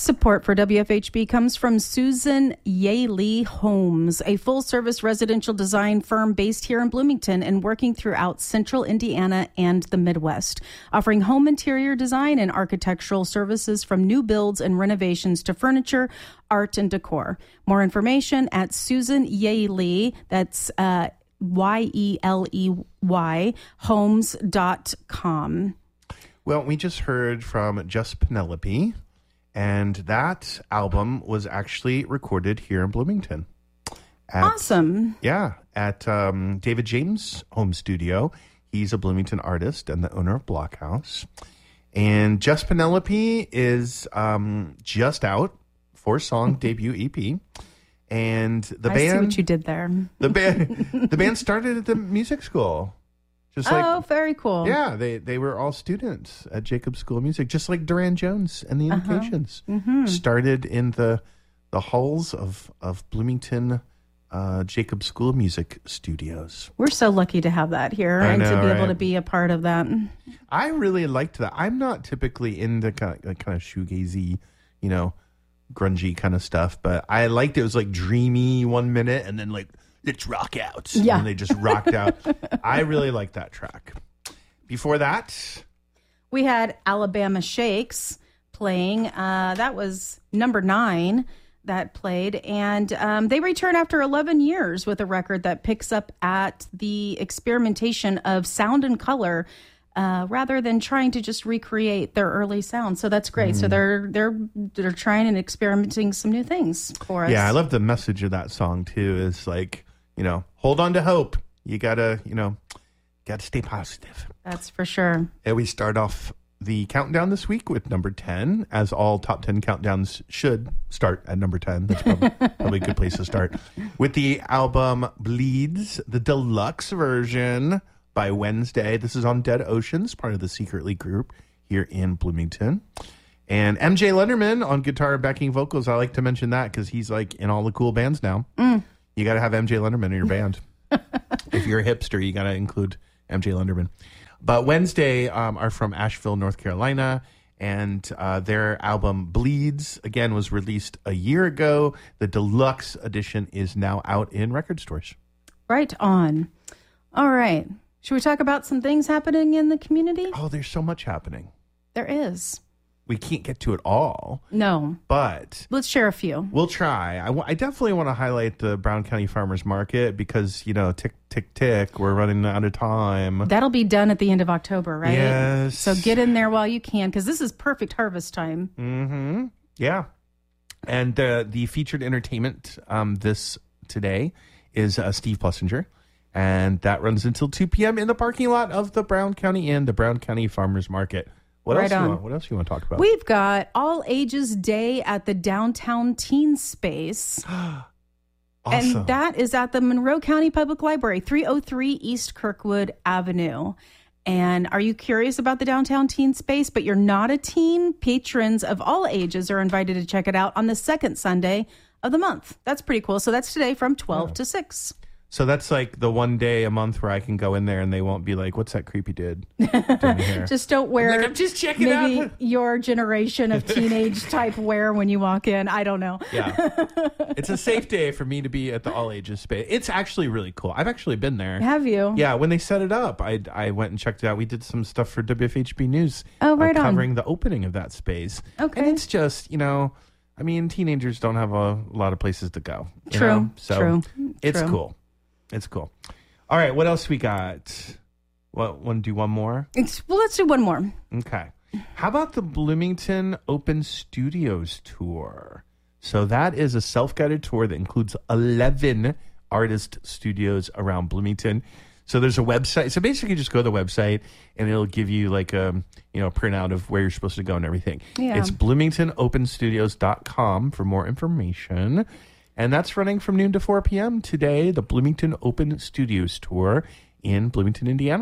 Support for WFHB comes from Susan Yaley Homes, a full-service residential design firm based here in Bloomington and working throughout central Indiana and the Midwest, offering home interior design and architectural services from new builds and renovations to furniture, art, and decor. More information at Susan Yaley, that's YELEY, homes.com. Well, we just heard from Just Penelope, and that album was actually recorded here in Bloomington. Awesome. Yeah, at David James' home studio. He's a Bloomington artist and the owner of Blockhouse. And Just Penelope is just out, 4-song debut EP. And the band... I see what you did there. The band started at the music school. Just very cool. Yeah, they were all students at Jacobs School of Music, just like Duran Jones and the Indications. Started in the halls of Bloomington Jacobs School of Music studios. We're so lucky to have that here and to be able to be a part of that. I really liked that. I'm not typically into kind of shoegazy, grungy kind of stuff, but I liked it. It was like dreamy 1 minute and then like, let's rock out. Yeah. And they just rocked out. I really like that track. Before that, we had Alabama Shakes playing. That was number 9 that played. And they return after 11 years with a record that picks up at the experimentation of sound and color rather than trying to just recreate their early sound. So that's great. So they're trying and experimenting some new things for us. Yeah, I love the message of that song too. Is like, hold on to hope. You gotta stay positive. That's for sure. And we start off the countdown this week with number 10, as all top 10 countdowns should start at number 10. That's probably a good place to start. With the album Bleeds, the deluxe version by Wednesday. This is on Dead Oceans, part of the Secretly group here in Bloomington. And MJ Lenderman on guitar and backing vocals. I like to mention that because he's like in all the cool bands now. You got to have MJ Lenderman in your band. If you're a hipster, you got to include MJ Lenderman. But Wednesday are from Asheville, North Carolina, and their album Bleeds, again, was released a year ago. The deluxe edition is now out in record stores. Right on. All right. Should we talk about some things happening in the community? Oh, there's so much happening. There is. We can't get to it all. No. But let's share a few. We'll try. I definitely want to highlight the Brown County Farmers Market because, tick, tick, tick, we're running out of time. That'll be done at the end of October, right? Yes. So get in there while you can because this is perfect harvest time. Mm-hmm. Yeah. And the featured entertainment today is Steve Plessinger. And that runs until 2 p.m. in the parking lot of the Brown County Inn, the Brown County Farmers Market. What else you want to talk about? We've got All Ages Day at the Downtown Teen Space. Awesome. And that is at the Monroe County Public Library, 303 East Kirkwood Avenue. And are you curious about the Downtown Teen Space, but you're not a teen? Patrons of all ages are invited to check it out on the second Sunday of the month. That's pretty cool. So that's today from 12 to 6. So that's like the one day a month where I can go in there and they won't be like, what's that creepy dude doing here? Just don't wear I'm just checking maybe out your generation of teenage type wear when you walk in. I don't know. Yeah. It's a safe day for me to be at the All Ages Space. It's actually really cool. I've actually been there. Have you? Yeah. When they set it up, I went and checked it out. We did some stuff for WFHB News. Oh, right on. Covering the opening of that space. Okay. And it's just, teenagers don't have a lot of places to go. True. So it's cool. It's cool. All right, what else we got? Want to do one more? Let's do one more. Okay. How about the Bloomington Open Studios Tour? So that is a self-guided tour that includes 11 artist studios around Bloomington. So there's a website. So basically just go to the website and it'll give you like a printout of where you're supposed to go and everything. Yeah. It's bloomingtonopenstudios.com for more information. And that's running from noon to 4 p.m. today, the Bloomington Open Studios Tour in Bloomington, Indiana.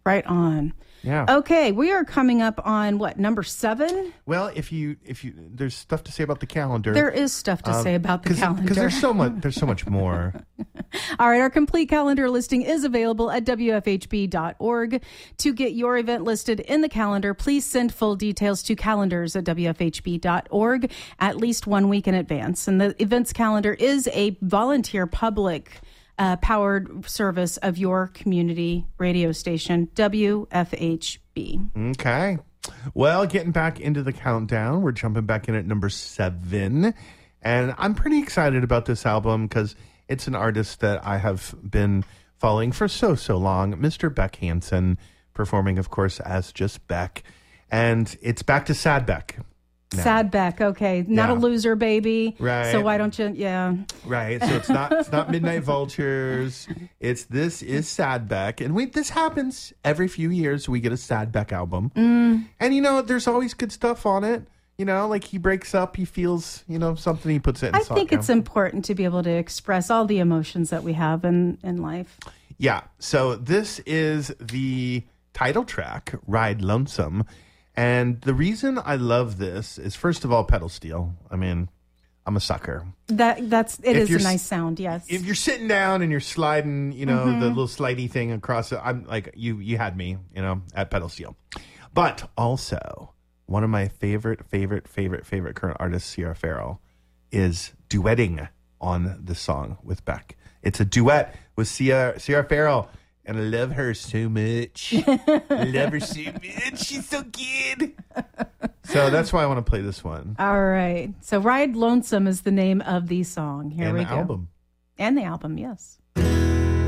Right on. Yeah. Okay, we are coming up on what, number 7? Well, if you there's stuff to say about the calendar. There is stuff to say about the calendar. Because there's so much more. All right, our complete calendar listing is available at WFHB.org. To get your event listed in the calendar, please send full details to calendars@WFHB.org at least 1 week in advance. And the events calendar is a volunteer public powered service of your community radio station, WFHB. Okay. Well, getting back into the countdown, we're jumping back in at number 7. And I'm pretty excited about this album because it's an artist that I have been following for so long. Mr. Beck Hansen, performing, of course, as just Beck. And it's back to Sad Beck. now. Sad Beck, okay. Not a loser, baby. Right. So why don't you, yeah. Right. So it's not Midnight Vultures. This is Sad Beck. And this happens every few years. We get a Sad Beck album. And, there's always good stuff on it. Like he breaks up, he feels, something, he puts it in I think it's important to be able to express all the emotions that we have in life. Yeah. So this is the title track, Ride Lonesome. And the reason I love this is, first of all, pedal steel. I mean, I'm a sucker. It is a nice sound, yes. If you're sitting down and you're sliding, the little slidey thing across it, I'm like, you had me, at pedal steel. But also, one of my favorite current artists, Sierra Farrell, is duetting on the song with Beck. It's a duet with Sierra Farrell, and I love her so much. I love her so much. She's so good. So that's why I want to play this one. All right. So Ride Lonesome is the name of the song. Here we go. And the album. And the album, yes.